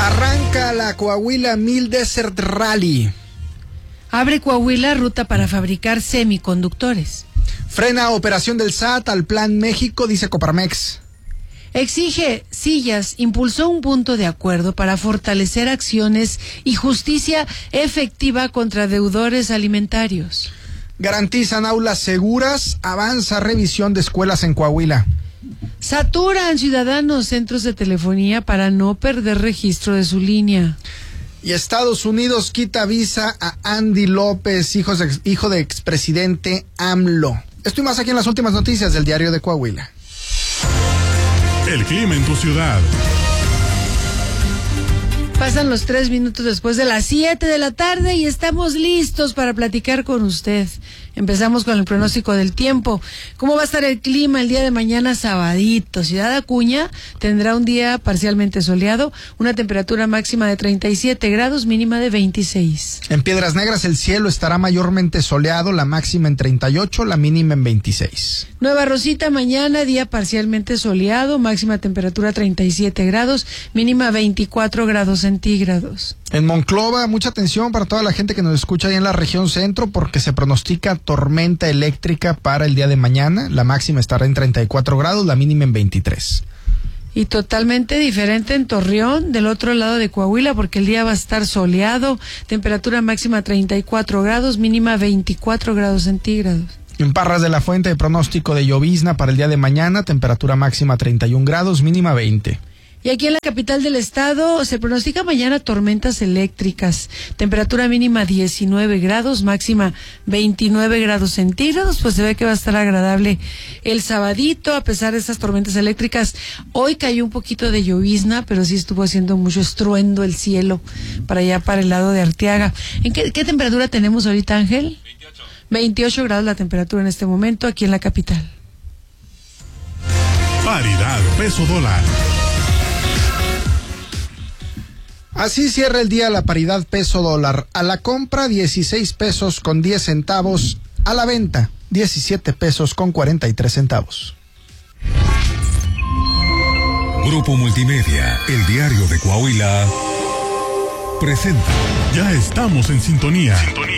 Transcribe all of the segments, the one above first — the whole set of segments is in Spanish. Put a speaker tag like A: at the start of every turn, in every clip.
A: Arranca la Coahuila 1000 Desert Rally.
B: Abre Coahuila ruta para fabricar semiconductores.
A: Frena operación del SAT al Plan México, dice Coparmex.
B: Exige sillas, impulsó un punto de acuerdo para fortalecer acciones y justicia efectiva contra deudores alimentarios.
A: Garantizan aulas seguras, avanza revisión de escuelas en Coahuila.
B: Saturan ciudadanos centros de telefonía para no perder registro de su línea.
A: Y Estados Unidos quita visa a Andy López, hijo de expresidente AMLO. Esto y más aquí en las últimas noticias del Diario de Coahuila.
C: El clima en tu ciudad.
B: Pasan los 3 minutos después de las 7 de la tarde y estamos listos para platicar con usted. Empezamos con el pronóstico del tiempo. ¿Cómo va a estar el clima el día de mañana sabadito? Ciudad Acuña tendrá un día parcialmente soleado, una temperatura máxima de 37 grados, mínima de 26.
A: En Piedras Negras el cielo estará mayormente soleado, la máxima en 38, la mínima en 26.
B: Nueva Rosita mañana, día parcialmente soleado, máxima temperatura 37 grados, mínima 24 grados centígrados.
A: En Monclova, mucha atención para toda la gente que nos escucha ahí en la región centro, porque se pronostica tormenta eléctrica para el día de mañana. La máxima estará en 34 grados, la mínima en 23.
B: Y totalmente diferente en Torreón, del otro lado de Coahuila, porque el día va a estar soleado, temperatura máxima 34 grados, mínima 24 grados centígrados.
A: En Parras de la Fuente, pronóstico de llovizna para el día de mañana, temperatura máxima 31 grados, mínima 20.
B: Y aquí en la capital del estado se pronostica mañana tormentas eléctricas, temperatura mínima 19 grados, máxima 29 grados centígrados, pues se ve que va a estar agradable el sabadito a pesar de estas tormentas eléctricas. Hoy cayó un poquito de llovizna, pero sí estuvo haciendo mucho estruendo el cielo para allá, para el lado de Arteaga. ¿En qué temperatura tenemos ahorita, Ángel? 28 grados la temperatura en este momento aquí en la capital.
C: Paridad peso dólar.
A: Así cierra el día la paridad peso dólar. A la compra 16 pesos con 10 centavos. A la venta 17 pesos con 43 centavos.
D: Grupo Multimedia, el Diario de Coahuila, presenta.
C: Ya estamos en sintonía.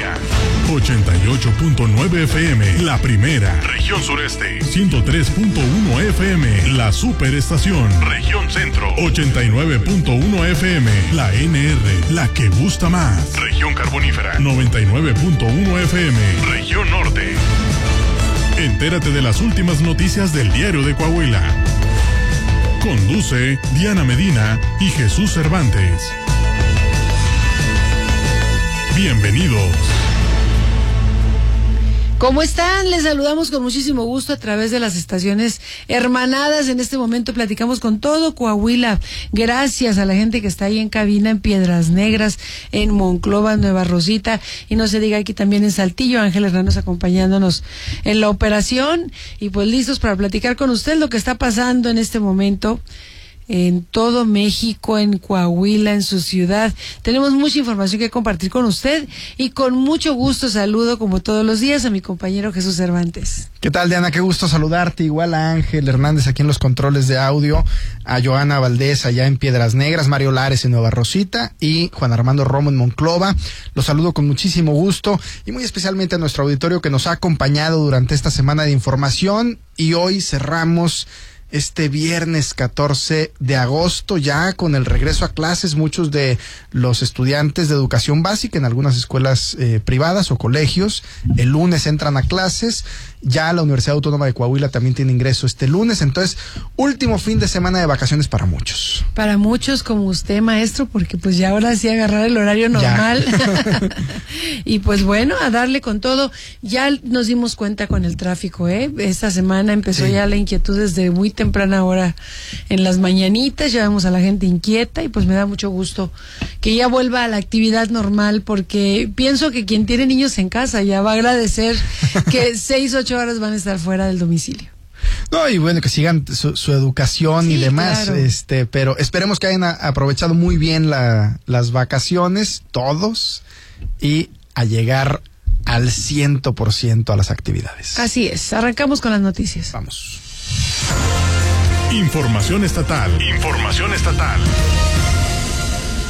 C: 88.9 FM, la primera. Región Sureste. 103.1 FM, la superestación. Región Centro. 89.1 FM, la NR, la que gusta más. Región Carbonífera. 99.1 FM, Región Norte. Entérate de las últimas noticias del Diario de Coahuila. Conduce Diana Medina y Jesús Cervantes. Bienvenidos.
B: ¿Cómo están? Les saludamos con muchísimo gusto a través de las estaciones hermanadas. En este momento platicamos con todo Coahuila. Gracias a la gente que está ahí en cabina, en Piedras Negras, en Monclova, Nueva Rosita, y no se diga aquí también en Saltillo. Ángel Hernández acompañándonos en la operación y pues listos para platicar con usted lo que está pasando en este momento en todo México, en Coahuila, en su ciudad. Tenemos mucha información que compartir con usted y con mucho gusto saludo, como todos los días, a mi compañero Jesús Cervantes.
A: ¿Qué tal, Diana? Qué gusto saludarte. Igual a Ángel Hernández aquí en los controles de audio, a Joana Valdés allá en Piedras Negras, Mario Lares en Nueva Rosita y Juan Armando Romo en Monclova. Los saludo con muchísimo gusto y muy especialmente a nuestro auditorio que nos ha acompañado durante esta semana de información, y hoy cerramos este viernes 14 de agosto ya con el regreso a clases. Muchos de los estudiantes de educación básica en algunas escuelas privadas o colegios el lunes entran a clases. Ya la Universidad Autónoma de Coahuila también tiene ingreso este lunes. Entonces, último fin de semana de vacaciones para muchos.
B: Para muchos como usted, maestro, porque pues ya ahora sí agarrar el horario normal. Y pues bueno, a darle con todo. Ya nos dimos cuenta con el tráfico, esta semana empezó ya la inquietud desde muy temprana hora en las mañanitas. Ya vemos a la gente inquieta y pues me da mucho gusto que ya vuelva a la actividad normal, porque pienso que quien tiene niños en casa ya va a agradecer que 6-8 horas van a estar fuera del domicilio.
A: No, y bueno, que sigan su educación y demás, claro. Pero esperemos que hayan aprovechado muy bien las vacaciones, todos, y a llegar al 100% a las actividades.
B: Así es, arrancamos con las noticias.
A: Vamos.
C: Información estatal.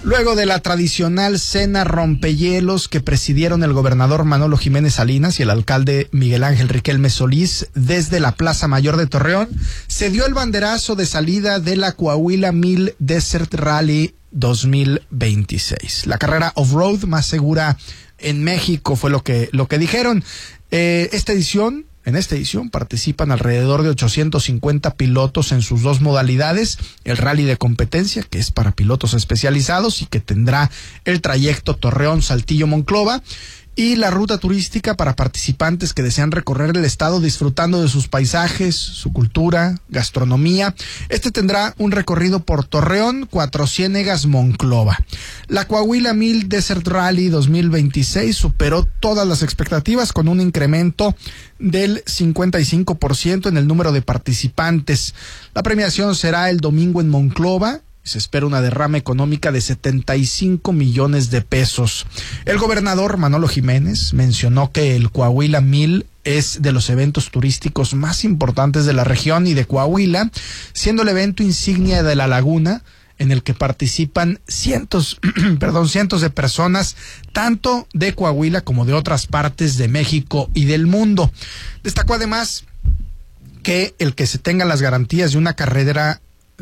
A: Luego de la tradicional cena rompehielos que presidieron el gobernador Manolo Jiménez Salinas y el alcalde Miguel Ángel Riquelme Solís desde la Plaza Mayor de Torreón, se dio el banderazo de salida de la Coahuila 1000 Desert Rally 2026. La carrera off-road más segura en México fue lo que dijeron. En esta edición participan alrededor de 850 pilotos en sus dos modalidades, el rally de competencia, que es para pilotos especializados y que tendrá el trayecto Torreón-Saltillo-Monclova, y la ruta turística para participantes que desean recorrer el estado disfrutando de sus paisajes, su cultura, gastronomía. Este tendrá un recorrido por Torreón, Cuatro Ciénegas, Monclova. La Coahuila 1000 Desert Rally 2026 superó todas las expectativas con un incremento del 55% en el número de participantes. La premiación será el domingo en Monclova. Se espera una derrama económica de 75 millones de pesos. El gobernador Manolo Jiménez mencionó que el Coahuila 1000 es de los eventos turísticos más importantes de la región y de Coahuila, siendo el evento insignia de la laguna, en el que participan cientos de personas, tanto de Coahuila como de otras partes de México y del mundo. Destacó además que el que se tengan las garantías de una carrera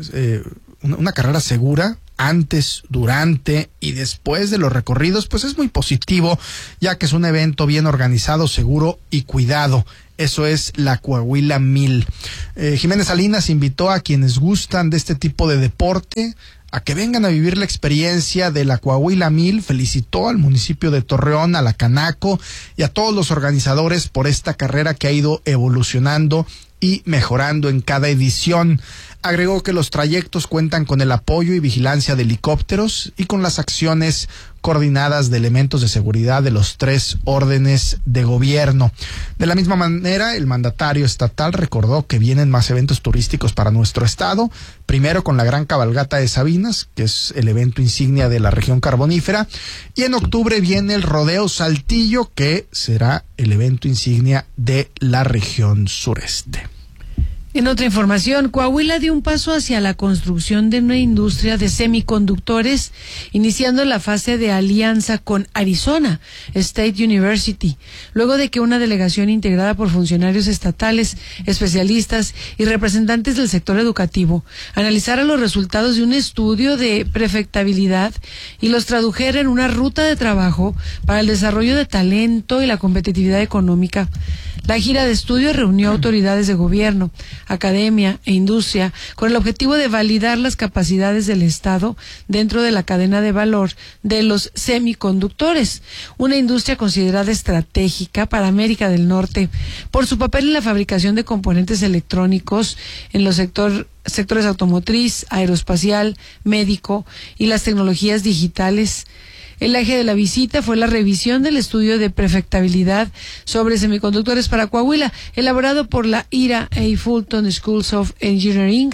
A: segura antes, durante y después de los recorridos, pues es muy positivo, ya que es un evento bien organizado, seguro y cuidado. Eso es la Coahuila 1000. Jiménez Salinas invitó a quienes gustan de este tipo de deporte a que vengan a vivir la experiencia de la Coahuila 1000. Felicitó al municipio de Torreón, a la Canaco y a todos los organizadores por esta carrera que ha ido evolucionando y mejorando en cada edición. Agregó que los trayectos cuentan con el apoyo y vigilancia de helicópteros y con las acciones coordinadas de elementos de seguridad de los 3 órdenes de gobierno. De la misma manera, el mandatario estatal recordó que vienen más eventos turísticos para nuestro estado, primero con la Gran Cabalgata de Sabinas, que es el evento insignia de la región carbonífera, y en octubre viene el Rodeo Saltillo, que será el evento insignia de la región sureste.
B: En otra información, Coahuila dio un paso hacia la construcción de una industria de semiconductores, iniciando la fase de alianza con Arizona State University, luego de que una delegación integrada por funcionarios estatales, especialistas y representantes del sector educativo analizara los resultados de un estudio de prefectabilidad y los tradujera en una ruta de trabajo para el desarrollo de talento y la competitividad económica. La gira de estudio reunió autoridades de gobierno, academia e industria con el objetivo de validar las capacidades del Estado dentro de la cadena de valor de los semiconductores, una industria considerada estratégica para América del Norte por su papel en la fabricación de componentes electrónicos en los sectores automotriz, aeroespacial, médico y las tecnologías digitales. El eje de la visita fue la revisión del estudio de prefectabilidad sobre semiconductores para Coahuila, elaborado por la Ira A. Fulton Schools of Engineering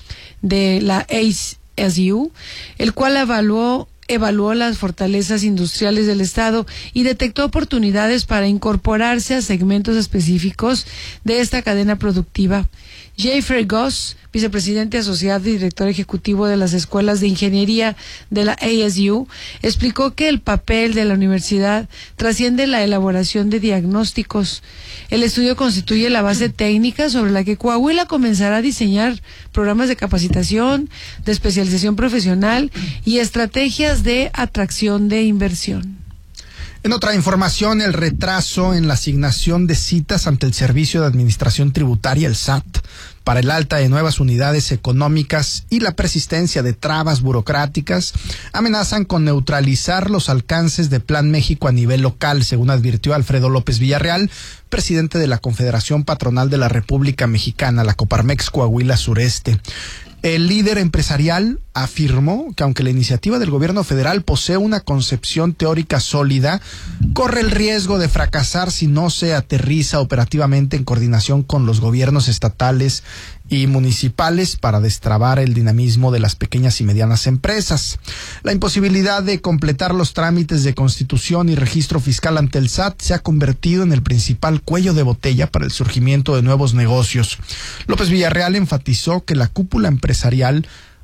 B: de la ASU, el cual evaluó las fortalezas industriales del Estado y detectó oportunidades para incorporarse a segmentos específicos de esta cadena productiva. Jeffrey Goss, vicepresidente asociado y director ejecutivo de las escuelas de ingeniería de la ASU, explicó que el papel de la universidad trasciende la elaboración de diagnósticos. El estudio constituye la base técnica sobre la que Coahuila comenzará a diseñar programas de capacitación, de especialización profesional y estrategias de atracción de inversión.
A: En otra información, el retraso en la asignación de citas ante el Servicio de Administración Tributaria, el SAT, para el alta de nuevas unidades económicas y la persistencia de trabas burocráticas amenazan con neutralizar los alcances de Plan México a nivel local, según advirtió Alfredo López Villarreal, presidente de la Confederación Patronal de la República Mexicana, la Coparmex Coahuila Sureste. El líder empresarial afirmó que aunque la iniciativa del gobierno federal posee una concepción teórica sólida, corre el riesgo de fracasar si no se aterriza operativamente en coordinación con los gobiernos estatales y municipales para destrabar el dinamismo de las pequeñas y medianas empresas. La imposibilidad de completar los trámites de constitución y registro fiscal ante el SAT se ha convertido en el principal cuello de botella para el surgimiento de nuevos negocios. López Villarreal enfatizó que la cúpula empresarial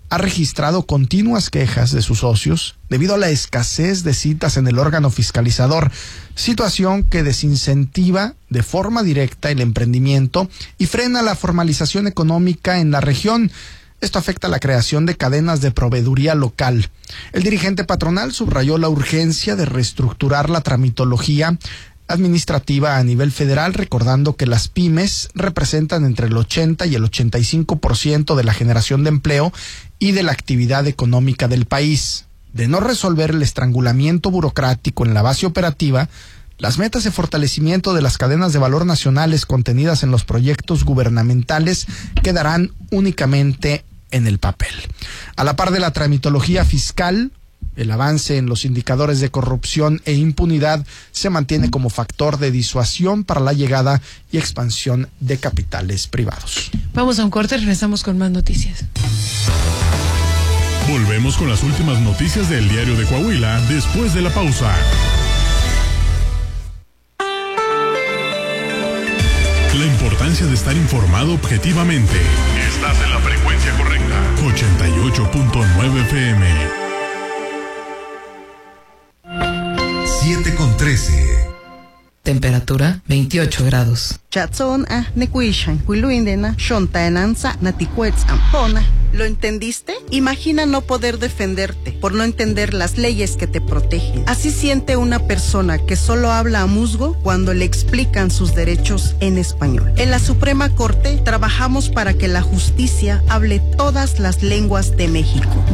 A: ha registrado continuas quejas de sus socios debido a la escasez de citas en el órgano fiscalizador, situación que desincentiva de forma directa el emprendimiento y frena la formalización económica en la región. Esto afecta la creación de cadenas de proveeduría local. El dirigente patronal subrayó la urgencia de reestructurar la tramitología administrativa a nivel federal, recordando que las pymes representan entre el 80 y el 85% de la generación de empleo y de la actividad económica del país. De no resolver el estrangulamiento burocrático en la base operativa, las metas de fortalecimiento de las cadenas de valor nacionales contenidas en los proyectos gubernamentales quedarán únicamente en el papel. A la par de la tramitología fiscal, el avance en los indicadores de corrupción e impunidad se mantiene como factor de disuasión para la llegada y expansión de capitales privados.
B: Vamos a un corte, regresamos con más noticias.
C: Volvemos con las últimas noticias del Diario de Coahuila después de la pausa. La importancia de estar informado objetivamente. Estás en la frecuencia correcta. 88.9 FM.
D: 7:13.
E: Temperatura 28 grados.
F: ¿Lo entendiste? Imagina no poder defenderte por no entender las leyes que te protegen. Así siente una persona que solo habla a musgo cuando le explican sus derechos en español. En la Suprema Corte trabajamos para que la justicia hable todas las lenguas de México.